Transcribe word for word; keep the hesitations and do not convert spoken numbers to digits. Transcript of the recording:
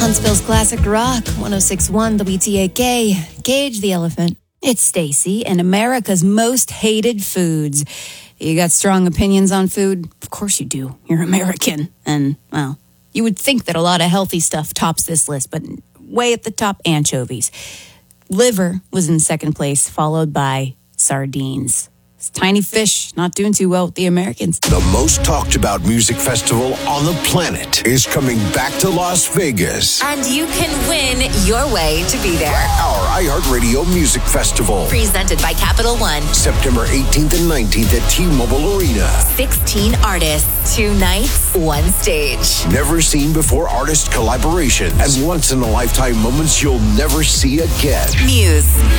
Huntsville's Classic Rock, one oh six point one W T A K, Cage the Elephant. It's Stacy, and America's most hated foods. You got strong opinions on food? Of course you do. You're American. And, well, you would think that a lot of healthy stuff tops this list, but way at the top, anchovies. Liver was in second place, followed by sardines. Tiny fish, not doing too well with the Americans. The most talked about music festival on the planet is coming back to Las Vegas. And you can win your way to be there. Our iHeartRadio Music Festival. Presented by Capital One. September eighteenth and nineteenth at T-Mobile Arena. sixteen artists, two nights, one stage. Never seen before artist collaboration and once in a lifetime moments you'll never see again. Muse.